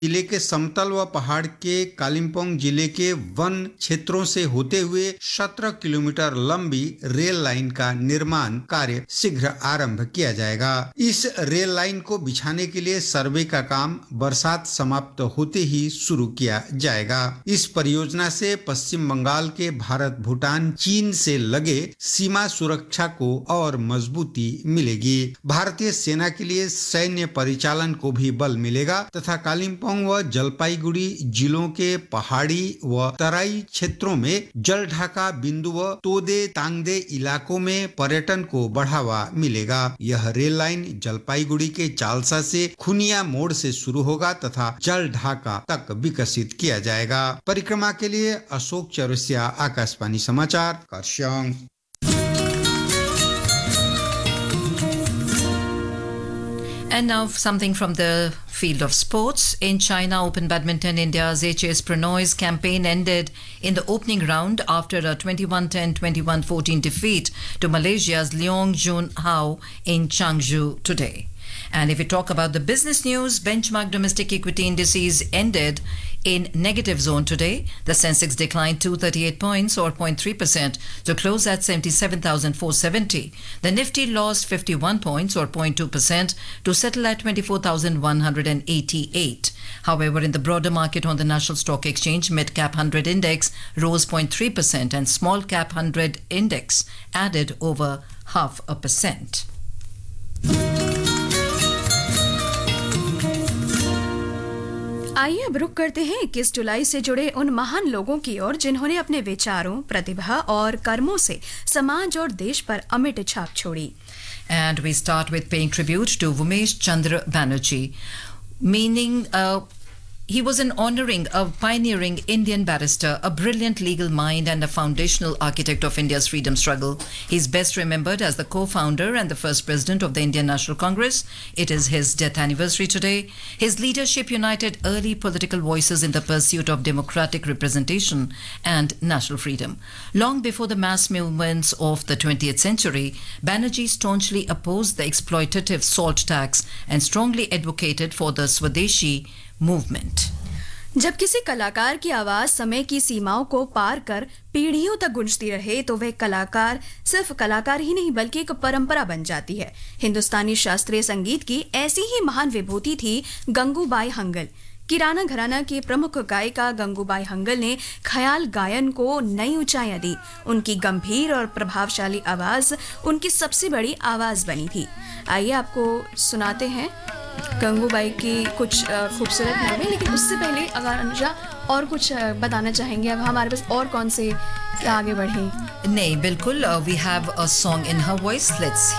जिले के समतल व पहाड़ के कालिम्पोंग जिले के वन क्षेत्रों से होते हुए 17 किलोमीटर लंबी रेल लाइन का निर्माण कार्य शीघ्र आरंभ किया जाएगा। इस रेल लाइन को बिछाने के लिए सर्वे का काम बरसात समाप्त होते ही शुरू किया जाएगा। इस परियोजना से पश्चिम बंगाल के भारत, भूटान, चीन से लगे सीमा सुरक्षा को और मजबूती मिलेगी। भारतीय सेना के लिए सैन्य परिचालन को भी बल मिलेगा तथा कालिम्पोंग व जलपाईगुड़ी जिलों के पहाड़ी व तराई क्षेत्रों में जल ढाका बिंदु व तोदे तांगदे इलाकों में पर्यटन को बढ़ावा मिलेगा। यह रेल लाइन जलपाईगुड़ी के चालसा से खुनिया मोड़ से शुरू होगा तथा जल ढाका तक विकसित किया जाएगा। परिक्रमा के लिए अशोक चौरसिया, आकाशवाणी समाचार, Kurseong. And now something from the field of sports. In China Open Badminton, India's HS Pranoy's campaign ended in the opening round after a 21-10, 21-14 defeat to Malaysia's Leong Jun Hao in Changzhou today. And if we talk about the business news, benchmark domestic equity indices ended in negative zone today. The Sensex declined 238 points or 0.3% to close at 77,470. The Nifty lost 51 points or 0.2% to settle at 24,188. However, in the broader market on the National Stock Exchange, Mid-Cap 100 Index rose 0.3% and Small Cap 100 Index added over 0.5%. आइए अब रुक करते हैं 21 जुलाई से जुड़े उन महान लोगों की ओर जिन्होंने अपने विचारों, प्रतिभा और कर्मों से समाज और देश पर अमिट छाप छोड़ी। And we start with paying tribute to Umesh Chandra Banerjee, meaning he was an honoring a pioneering Indian barrister, a brilliant legal mind and a foundational architect of India's freedom struggle. He is best remembered as the co-founder and the first president of the Indian National Congress. It is his death anniversary today. His leadership united early political voices in the pursuit of democratic representation and national freedom. Long before the mass movements of the 20th century, Banerjee staunchly opposed the exploitative salt tax and strongly advocated for the Swadeshi movement. जब किसी कलाकार की आवाज समय की सीमाओं को पार कर पीढ़ियों तक गूंजती रहे तो वह कलाकार सिर्फ कलाकार ही नहीं बल्कि एक परंपरा बन जाती है। हिंदुस्तानी शास्त्रीय संगीत की ऐसी ही महान विभूति थी गंगूबाई हंगल। किराना घराना की प्रमुख गायिका गंगूबाई हंगल ने ख्याल गायन को नई ऊंचाइयां दी। उनकी गंभीर और प्रभावशाली आवाज उनकी सबसे बड़ी आवाज बनी थी। आइए आपको सुनाते हैं गंगूबाई की कुछ खूबसूरत नगमे, लेकिन उससे पहले अगर अनुजा और कुछ बताना चाहेंगे, अब हमारे पास और कौन से आगे बढ़े? नहीं, बिल्कुल, we have a song in her voice. Let's